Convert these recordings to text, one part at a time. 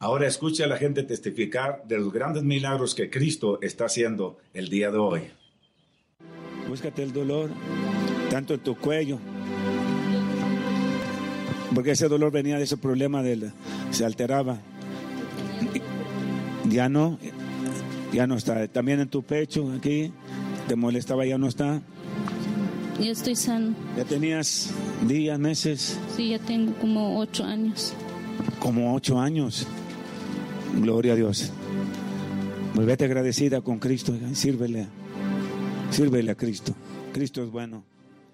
Ahora escucha a la gente testificar de los grandes milagros que Cristo está haciendo el día de hoy. Búscate el dolor, tanto en tu cuello, porque ese dolor venía de ese problema, se alteraba. Ya no está. También en tu pecho, aquí, te molestaba, ya no está. Ya estoy sano. ¿Ya tenías días, meses? Sí, ya tengo como 8 años. Como 8 años. Gloria a Dios. Volvete agradecida con Cristo. Sírvele a Cristo. Cristo es bueno.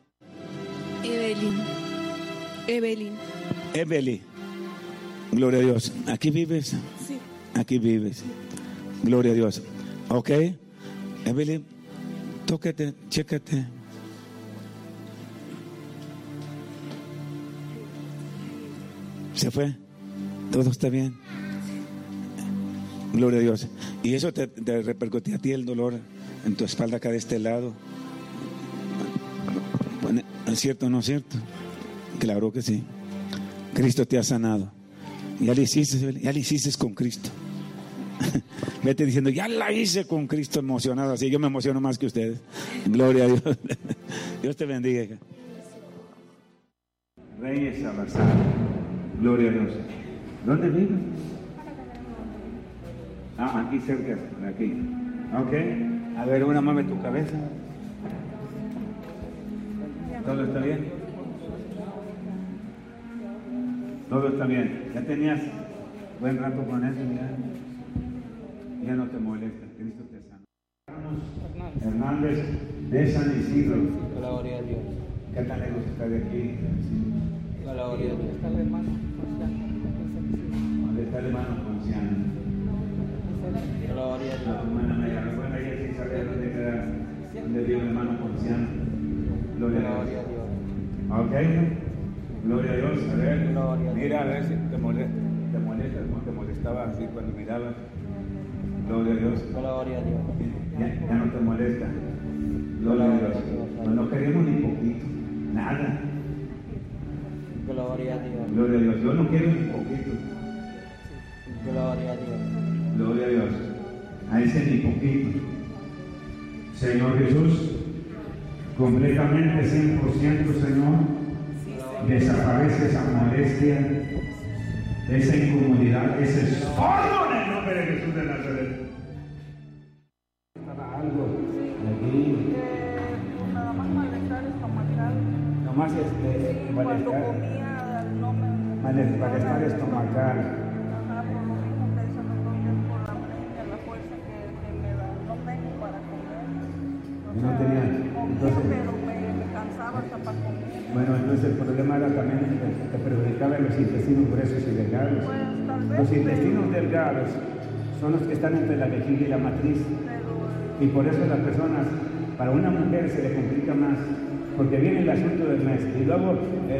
Evelyn. Gloria a Dios. ¿Aquí vives? Sí. Aquí vives. Gloria a Dios. Ok. Evelyn, tócate, chécate. ¿Se fue? ¿Todo está bien? Gloria a Dios. ¿Y eso te repercutía a ti el dolor en tu espalda acá de este lado? Bueno, ¿es cierto o no es cierto? Claro que sí. Cristo te ha sanado. Ya le hiciste con Cristo. Vete diciendo, ya la hice con Cristo, emocionado así. Yo me emociono más que ustedes. Gloria a Dios. Dios te bendiga, hija. Reyes Salazar. Gloria a Dios. ¿Dónde vives? Aquí cerca, aquí. Ok. A ver, mueve tu cabeza. ¿Todo está bien? Todo está bien. ¿Ya tenías buen rato con eso? Ya no te molesta. Cristo te sana. Hernández de San Isidro. Gloria a Dios. ¿Qué tan lejos está de aquí? Gloria a Dios. Está el hermano. ¿Dónde está el hermano Ponciano? Gloria a Dios. La hermana Maya. Recuerda ella sí sabía dónde vive el hermano Ponciano. Gloria a Dios. Ok. Gloria a Dios. A ver. Mira a ver si te molesta. ¿Te molesta como te molestaba así cuando mirabas? Gloria a Dios. Gloria a Dios. Ya no te molesta. Gloria a Dios. No queremos ni poquito. Nada. Gloria a Dios. Gloria a Dios. Yo no quiero ni poquito. Gloria a Dios. Gloria a Dios. A ese ni poquito. Señor Jesús, completamente 100%, Señor, desaparece esa molestia, esa incomodidad, ese estorbo en el nombre de Jesús de Nazaret. Estaba algo aquí. Nada más malestar estomacal. Nomás Cuando comía no me... malestar estomacal. Ajá, por lo mismo que dice el doctor, que es por la anemia, la fuerza que me da. No tengo para comer. Y no tenía. Entonces, pero me cansaba hasta para comer. Bueno, entonces el problema era también que perjudicaba los intestinos gruesos y delgados. Pues tal vez. Los intestinos delgados son los que están entre la vejiga y la matriz. Y por eso las personas, para una mujer se le complica más, porque viene el asunto del mes. Y luego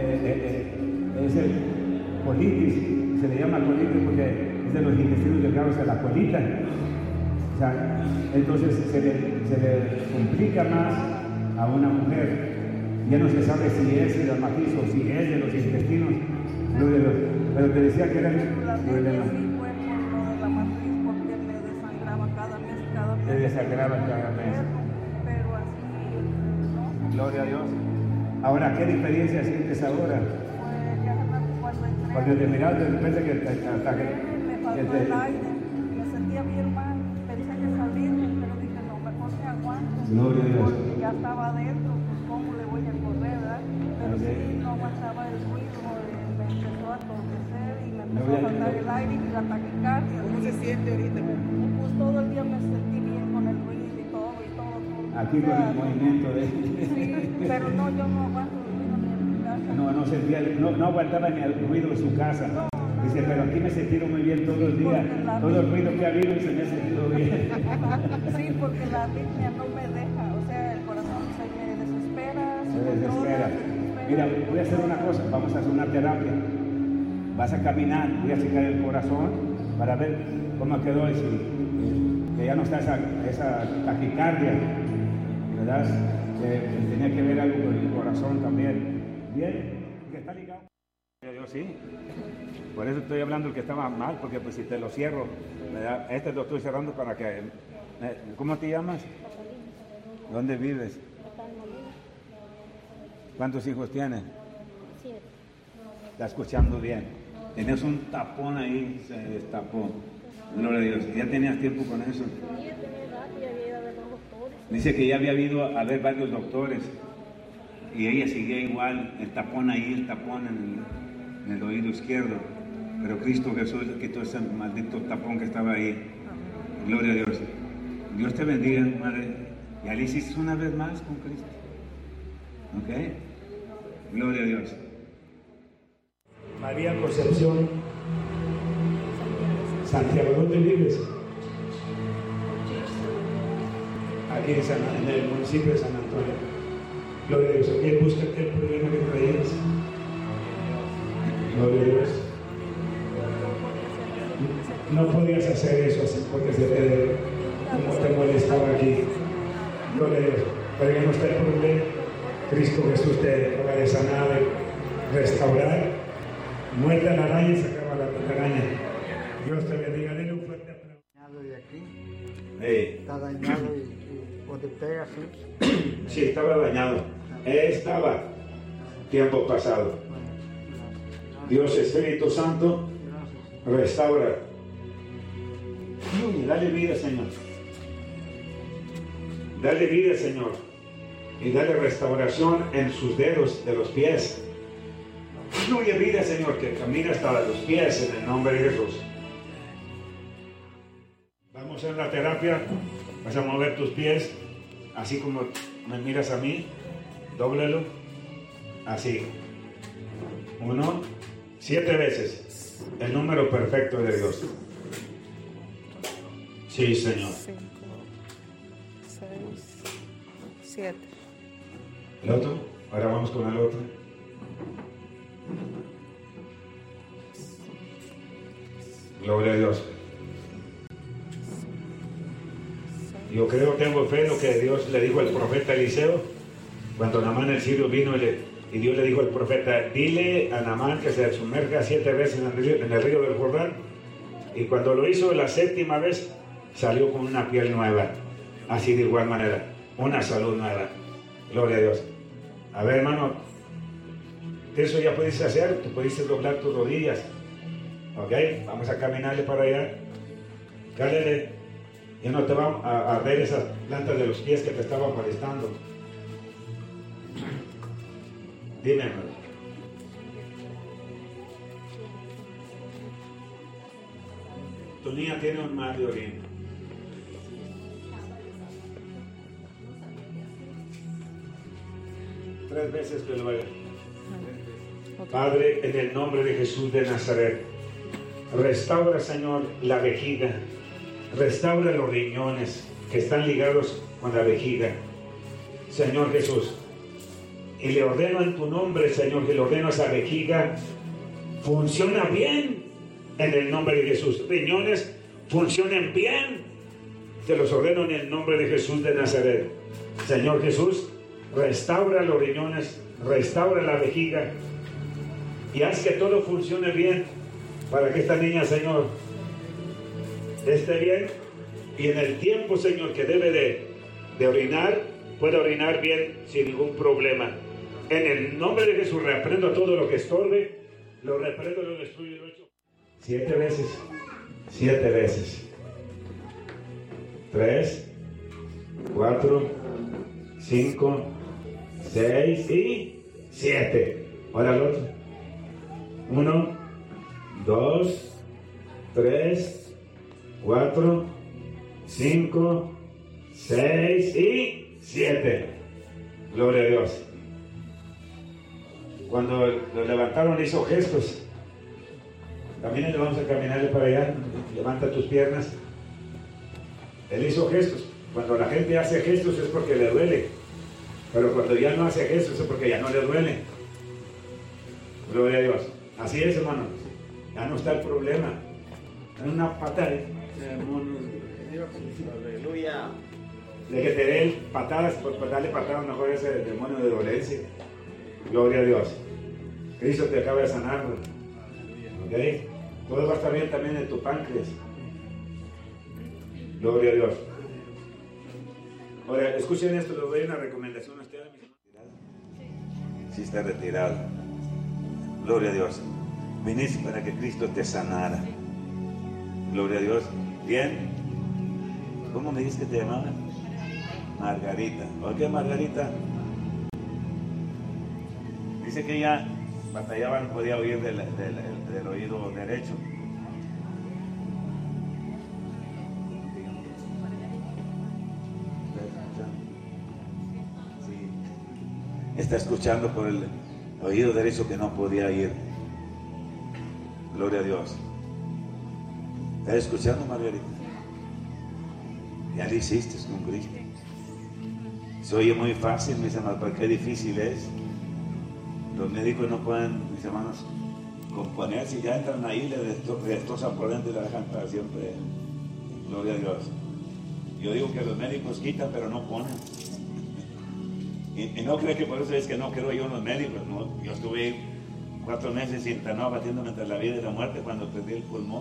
es el colitis, se le llama colitis porque es de los intestinos delgados a la colita. O sea, entonces se le complica más a una mujer. Ya no se sabe si es de la matriz o si es de los intestinos. Pero te decía que era el problema. Sí, fue por lo de la matriz, porque me desangraba cada mes. Te desangraba cada mes. Pero así, ¿no? Gloria a Dios. Ahora, ¿qué diferencia sientes ahora? Pues ya cuando entré. Cuando te miras de repente que Me faltó el aire, me sentía bien mal, pensé que salirme, pero dije, no, mejor me aguanto. Gloria a Dios. Porque ya estaba adentro, pues cómo le voy a correr, ¿verdad? Pero sí, no aguantaba el ruido, me empezó a entorpecer y me empezó a faltar el aire y la taquicardia. ¿Cómo se siente ahorita? Pues todo el día me sentí bien con el ruido y todo. Aquí con el movimiento de... Sí, pero no, yo no aguanto el ruido ni en mi casa. No sentía, no aguantaba ni el ruido de su casa. Dice, pero aquí me he sentido muy bien todo el día. Todo el ruido que ha habido se me ha sentido bien. Sí, porque la arritmia no me deja, o sea, el corazón se me desespera. Se desespera. Mira, voy a hacer una cosa, vamos a hacer una terapia. Vas a caminar, voy a checar el corazón para ver cómo quedó, que ya no está esa taquicardia, ¿verdad? Tenía que ver algo con el corazón también. Bien, que está ligado. Dios, sí. Por eso estoy hablando el que estaba mal, porque pues si te lo cierro, ¿verdad? Este lo estoy cerrando para que... ¿Cómo te llamas? ¿Dónde vives? ¿Cuántos hijos tienes? 7. Está escuchando bien. Tienes un tapón ahí, se destapó. Gloria a Dios. ¿Ya tenías tiempo con eso? Sí, ya tenía edad, ya había ido a ver los doctores. Dice que ya había ido a ver varios doctores y ella seguía igual, el tapón ahí, el tapón en el oído izquierdo. Pero Cristo Jesús quitó ese maldito tapón que estaba ahí. Gloria a Dios. Dios te bendiga, madre. Ya le hiciste una vez más con Cristo. ¿Ok? Gloria a Dios. María Concepción Santiago, ¿dónde vives? Aquí en el municipio de San Antonio. Gloria a Dios. ¿Qué busca aquel problema que traías? Gloria a Dios. No podías hacer eso así porque se te molestaba aquí. Gloria a Dios. Pero ya no está el problema. Cristo Jesús te acaba de sanar, de restaurar. Muerta la araña y se acaba la araña. Dios te bendiga. Denle un fuerte aplauso. Dañado de aquí, Hey. está dañado y cuando pega así. Sí, estaba dañado. Estaba tiempo pasado. Dios Espíritu Santo, restaura. Y dale vida, Señor. Dale vida, Señor. Y dale restauración en sus dedos de los pies. Fluye vida, Señor, que camina hasta los pies en el nombre de Jesús. Vamos a hacer la terapia. Vas a mover tus pies, así como me miras a mí. Dóblalo. Así. 1, 7 veces. El número perfecto de Dios. Sí, Señor. 5, 6, 7. ¿El otro? Ahora vamos con el otro. Gloria a Dios. Yo creo, tengo fe en lo que Dios le dijo al profeta Eliseo cuando Naamán el sirio vino y Dios le dijo al profeta: dile a Naamán que se sumerja 7 veces en el río del Jordán. Y cuando lo hizo la 7ª vez, salió con una piel nueva. Así de igual manera, una salud nueva. Gloria a Dios. A ver, hermano, eso ya pudiste hacer, tú pudiste doblar tus rodillas. Ok, vamos a caminarle para allá. Cálele. Ya no te va a arder esas plantas de los pies que te estaban molestando. Dime, hermano. Tu niña tiene un mal de orina. Tres veces que lo haga. Padre, en el nombre de Jesús de Nazaret, restaura, Señor, la vejiga. Restaura los riñones que están ligados con la vejiga, Señor Jesús. Y le ordeno en tu nombre, Señor, que le ordeno a esa vejiga, funciona bien en el nombre de Jesús. Riñones, funcionen bien. Te los ordeno en el nombre de Jesús de Nazaret. Señor Jesús, restaura los riñones, restaura la vejiga y haz que todo funcione bien para que esta niña, Señor, esté bien y en el tiempo, Señor, que debe de orinar, pueda orinar bien sin ningún problema. En el nombre de Jesús reprendo todo lo que estorbe, lo reprendo, lo destruyo y lo echo. 7 veces, 7 veces. 3, 4, 5, 6 y 7. Ahora el otro. 1, 2, 3, 4, 5, 6 y 7. Gloria a Dios. Cuando lo levantaron hizo gestos. También le vamos a caminarle para allá. Levanta tus piernas. Él hizo gestos. Cuando la gente hace gestos es porque le duele. Pero cuando ya no hace gestos es porque ya no le duele. Gloria a Dios. Así es, hermano. Ya no está el problema. Es una pata de Aleluya. que te dé patadas, pues darle patadas mejor a ese demonio de dolencia. Gloria a Dios. Cristo te acaba de sanar. ¿Ok? Todo va a estar bien también en tu páncreas. Gloria a Dios. Ahora, escuchen esto, les doy una recomendación a ustedes. Sí está retirado. Gloria a Dios. Viniste para que Cristo te sanara. Gloria a Dios. Bien. ¿Cómo me dijiste que te llamabas? Margarita. ¿Oye, Margarita? Dice que ella batallaba, no podía oír del oído derecho. Sí. Está escuchando por el oído derecho que no podía oír. Gloria a Dios. ¿Estás escuchando, Margarita? Ya lo hiciste con Cristo. Se oye muy fácil, mis hermanos, pero qué difícil es. Los médicos no pueden, mis hermanos, componerse. Ya entran ahí, le destrozan por dentro y la dejan para siempre. Gloria a Dios. Yo digo que los médicos quitan, pero no ponen. Y no creo que por eso es que no creo yo en los médicos. No. Yo estuve 4 meses internado batiéndome entre la vida y la muerte cuando perdí el pulmón.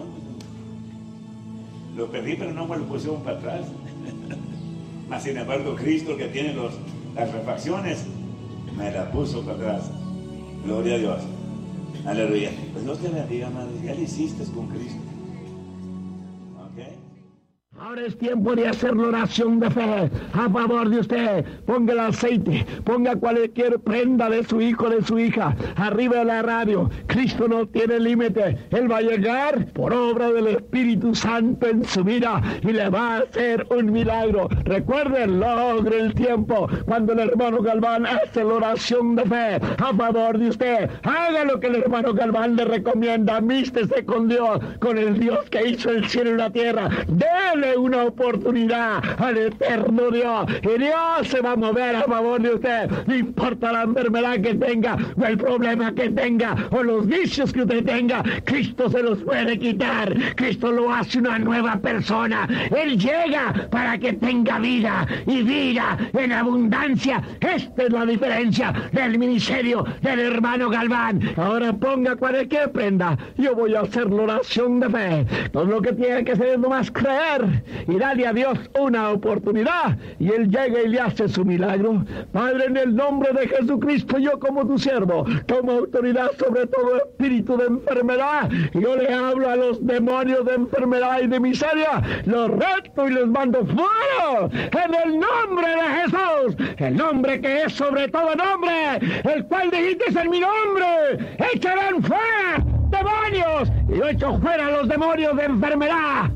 Lo perdí, pero no me lo pusieron para atrás. Mas sin embargo, Cristo, que tiene las refacciones, me la puso para atrás. Gloria a Dios. Aleluya. Pues Dios te bendiga, madre. Ya lo hiciste con Cristo. ¿Ok? Ahora es tiempo de hacer la oración de fe a favor de usted. Ponga el aceite, ponga cualquier prenda de su hijo, de su hija, arriba de la radio. Cristo no tiene límite. Él va a llegar por obra del Espíritu Santo en su vida y le va a hacer un milagro. Recuerden, logre el tiempo cuando el hermano Galván hace la oración de fe a favor de usted. Haga lo que el hermano Galván le recomienda. Místese con Dios, con el Dios que hizo el cielo y la tierra. Dele una oportunidad al eterno Dios y Dios se va a mover a favor de usted. No importa la enfermedad que tenga o el problema que tenga o los vicios que usted tenga, Cristo se los puede quitar. Cristo lo hace una nueva persona. Él llega para que tenga vida y vida en abundancia. Esta es la diferencia del ministerio del hermano Galván. Ahora ponga cualquier prenda. Yo voy a hacer la oración de fe. Todo lo que tiene que hacer es nomás creer y darle a Dios una oportunidad y Él llega y le hace su milagro. Padre, en el nombre de Jesucristo, yo como tu siervo tomo autoridad sobre todo espíritu de enfermedad. Yo le hablo a los demonios de enfermedad y de miseria, los reto y los mando fuera en el nombre de Jesús, el nombre que es sobre todo nombre, el cual dijiste en mi nombre, echarán fuera demonios, y yo echo fuera los demonios de enfermedad,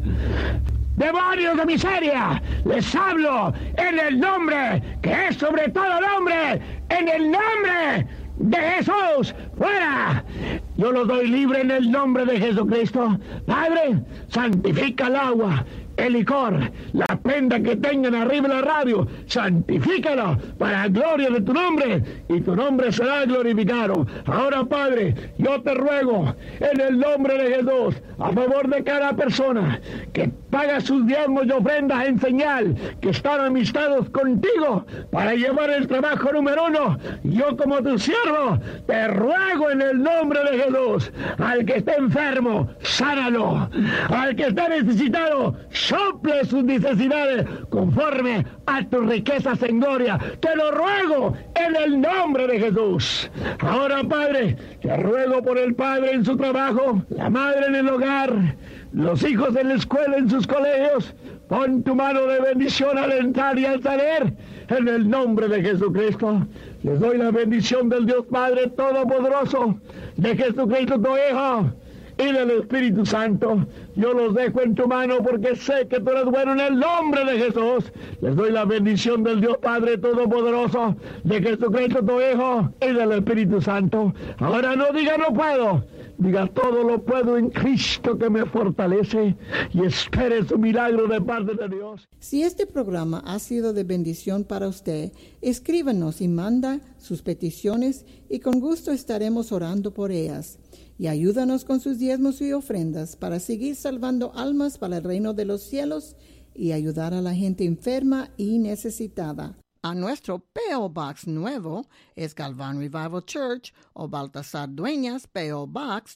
demonios de miseria. Les hablo en el nombre que es sobre todo nombre, en el nombre de Jesús, fuera. Yo los doy libre en el nombre de Jesucristo. Padre, santifica el agua, el licor, la prenda que tengan arriba de la radio, santifícalo para la gloria de tu nombre, y tu nombre será glorificado. Ahora, Padre, yo te ruego en el nombre de Jesús, a favor de cada persona que paga sus diezmos y ofrendas en señal que están amistados contigo para llevar el trabajo número 1. Yo como tu siervo te ruego en el nombre de Jesús, al que esté enfermo, sánalo, al que esté necesitado, sople sus necesidades conforme a tus riquezas en gloria. Te lo ruego en el nombre de Jesús. Ahora, Padre, te ruego por el padre en su trabajo, la madre en el hogar, los hijos en la escuela, en sus colegios. Pon tu mano de bendición al entrar y al salir, en el nombre de Jesucristo. Les doy la bendición del Dios Padre Todopoderoso, de Jesucristo tu Hijo, y del Espíritu Santo. Yo los dejo en tu mano porque sé que tú eres bueno en el nombre de Jesús. Les doy la bendición del Dios Padre Todopoderoso, de Jesucristo tu Hijo y del Espíritu Santo. Ahora no diga no puedo, diga todo lo puedo en Cristo que me fortalece, y espere su milagro de parte de Dios. Si este programa ha sido de bendición para usted, escríbanos y manda sus peticiones y con gusto estaremos orando por ellas. Y ayúdanos con sus diezmos y ofrendas para seguir salvando almas para el reino de los cielos y ayudar a la gente enferma y necesitada. a nuestro P.O. Box nuevo, es Galvan Revival Church o Baltasar Dueñas, P.O. Box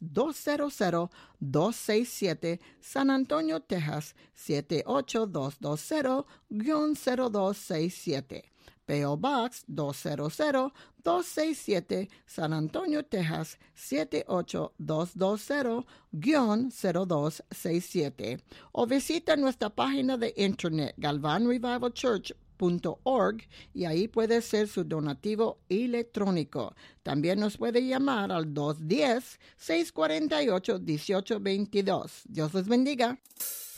200-267, San Antonio, Texas 78220-0267. P.O. Box 200-267, San Antonio, Texas 78220-0267. O visita nuestra página de internet galvanrevivalchurch.org y ahí puede ser su donativo electrónico. También nos puede llamar al 210-648-1822. Dios les bendiga.